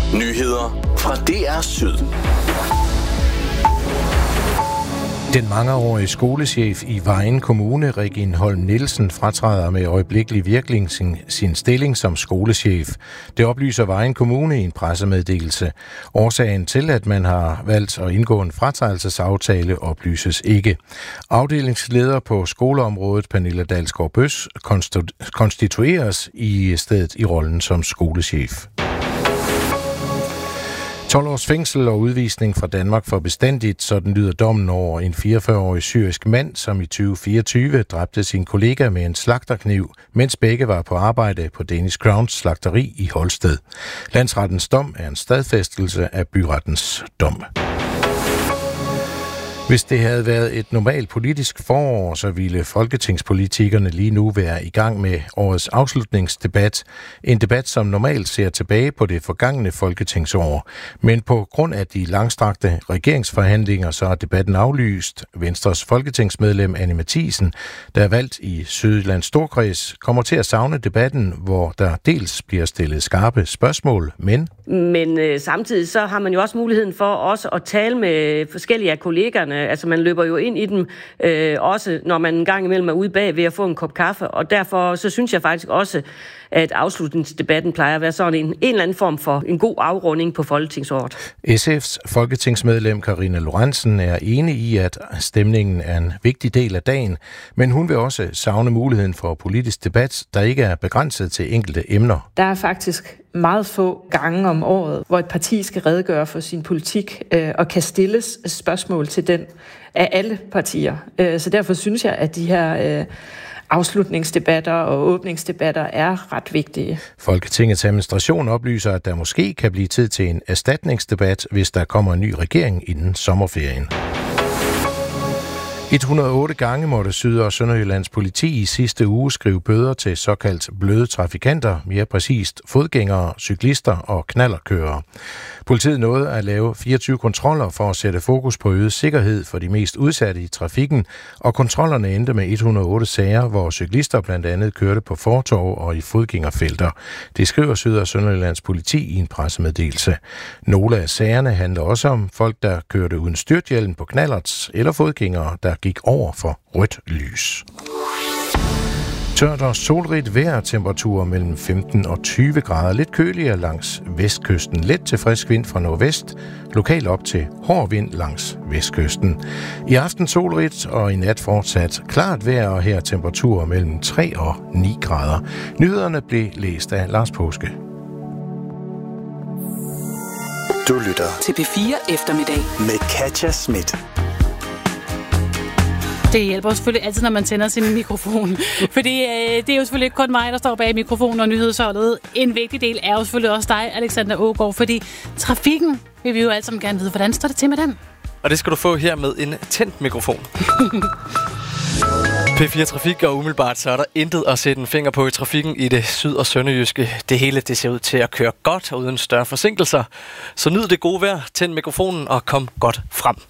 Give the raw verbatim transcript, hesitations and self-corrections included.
Nyheder fra D R Syd. Den mangeårige skolechef i Vejen Kommune, Regin Holm Nielsen, fratræder med øjeblikkelig virkning sin, sin stilling som skolechef. Det oplyser Vejen Kommune i en pressemeddelelse. Årsagen til, at man har valgt at indgå en fratrædelsesaftale, oplyses ikke. Afdelingsleder på skoleområdet, Pernille Dalsgaard Bøs, konstitueres i stedet i rollen som skolechef. tolv års fængsel og udvisning fra Danmark for bestandigt, sådan lyder dommen over en fireogfyrre-årig syrisk mand, som i tyve fireogtyve dræbte sin kollega med en slagterkniv, mens begge var på arbejde på Danish Crowns slagteri i Holsted. Landsrettens dom er en stadfæstelse af byrettens dom. Hvis det havde været et normalt politisk forår, så ville folketingspolitikerne lige nu være i gang med årets afslutningsdebat. En debat, som normalt ser tilbage på det forgangne folketingsår. Men på grund af de langstrakte regeringsforhandlinger, så er debatten aflyst. Venstres folketingsmedlem Anne Matthiesen, der er valgt i Sydjyllands Storkreds, kommer til at savne debatten, hvor der dels bliver stillet skarpe spørgsmål, men... Men øh, samtidig så har man jo også muligheden for også at tale med forskellige af kollegerne. Altså man løber jo ind i dem, øh, også når man en gang imellem er ude bag ved at få en kop kaffe. Og derfor så synes jeg faktisk også, at afslutningsdebatten plejer at være sådan en, en eller anden form for en god afrunding på folketingsåret. S F's folketingsmedlem Karina Lorentzen er enig i, at stemningen er en vigtig del af dagen, men hun vil også savne muligheden for politisk debat, der ikke er begrænset til enkelte emner. Der er faktisk meget få gange om året, hvor et parti skal redegøre for sin politik øh, og kan stilles spørgsmål til den af alle partier. Øh, så derfor synes jeg, at de her... Øh, afslutningsdebatter og åbningsdebatter er ret vigtige. Folketingets administration oplyser, at der måske kan blive tid til en erstatningsdebat, hvis der kommer en ny regering inden sommerferien. et hundrede og otte gange måtte Syd- og Sønderjyllands politi i sidste uge skrive bøder til såkaldt bløde trafikanter, mere præcist fodgængere, cyklister og knallertkørere. Politiet nåede at lave fireogtyve kontroller for at sætte fokus på øget sikkerhed for de mest udsatte i trafikken, og kontrollerne endte med et hundrede og otte sager, hvor cyklister blandt andet kørte på fortov og i fodgængerfelter. Det skriver Syd- og Sønderjyllands politi i en pressemeddelelse. Nogle af sagerne handler også om folk, der kørte uden styrthjelm på knallerts eller fodgængere, der gik over for rødt lys. Tørt og solrigt vejr, temperaturer mellem femten og tyve grader, lidt køligere langs vestkysten, let til frisk vind fra nordvest, lokalt op til hård vind langs vestkysten. I aften solrigt og i nat fortsat klart vejr, og her temperaturer mellem tre og ni grader. Nyhederne blev læst af Lars Påske. Du lytter til P fire Eftermiddag med Katja Schmidt. Det hjælper selvfølgelig altid, når man tænder sin mikrofon. Fordi øh, det er jo selvfølgelig ikke kun mig, der står bag mikrofonen og nyhedsholdet. En vigtig del er jo selvfølgelig også dig, Alexander Aagaard, fordi trafikken vil vi jo alle sammen gerne vide. Hvordan står det til med den? Og det skal du få her med en tændt mikrofon. P fire Trafik, og umiddelbart så er der intet at sætte en finger på i trafikken i det syd- og sønderjyske. Det hele det ser ud til at køre godt og uden større forsinkelser. Så nyd det gode vejr, tænd mikrofonen og kom godt frem.